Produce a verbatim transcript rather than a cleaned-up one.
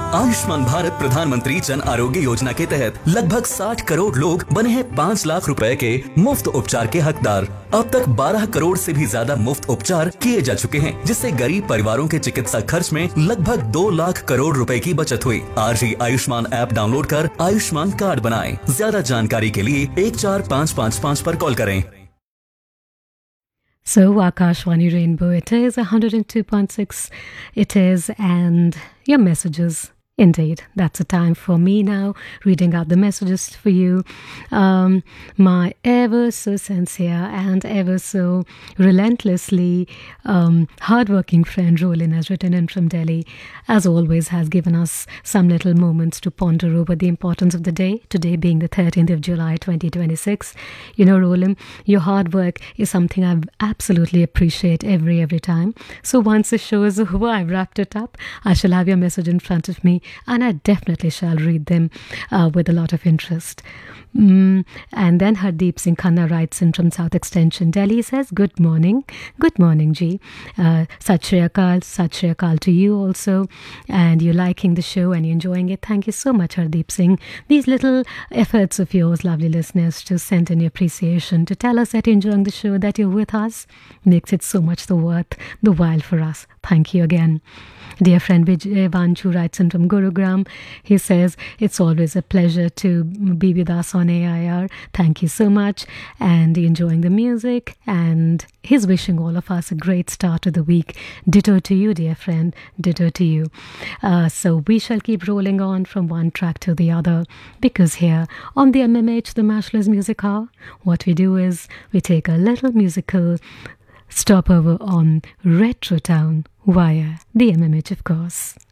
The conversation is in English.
आयुष्मान भारत प्रधानमंत्री जन आरोग्य योजना के तहत लगभग साठ करोड़ लोग बने हैं पाँच लाख रुपए के मुफ्त उपचार के हकदार। अब तक बारह करोड़ से भी ज्यादा मुफ्त उपचार किए जा चुके हैं, जिससे गरीब परिवारों के चिकित्सा खर्च में लगभग दो लाख करोड़ रुपए की बचत हुई। आज ही आयुष्मान ऐप डाउनलोड कर आयुष्मान कार्ड बनाएं। ज्यादा जानकारी के लिए एक चार पाँच पाँच पाँच पर कॉल करें। So Akashvani Rainbow, it is one hundred two point six, it is, and your messages. Indeed, that's the time for me now, reading out the messages for you. Um, my ever so sincere and ever so relentlessly um, hardworking friend Rolin has written in from Delhi, as always has given us some little moments to ponder over the importance of the day, today being the thirteenth of July twenty twenty-six. You know, Rolin, your hard work is something I absolutely appreciate every, every time. So once the show is over, I've wrapped it up. I shall have your message in front of me, and I definitely shall read them uh, with a lot of interest. Mm, and then Hardeep Singh Khanna writes in from South Extension, Delhi, says, good morning. Good morning, Ji. Uh, Sat Shri Akal, Sat Shri Akal to you also. And you're liking the show and you're enjoying it. Thank you so much, Hardeep Singh. These little efforts of yours, lovely listeners, to send in your appreciation, to tell us that you're enjoying the show, that you're with us, makes it so much the worth, the while for us. Thank you again. Dear friend Vijay Vanchu writes in from Gurugram. He says, it's always a pleasure to be with us on A I R. Thank you so much. And enjoying the music. And he's wishing all of us a great start to the week. Ditto to you, dear friend. Ditto to you. Uh, so we shall keep rolling on from one track to the other. Because here on the M M H, the Mashless Music Hour, what we do is we take a little musical stopover on Retro Town via the M M H, of course.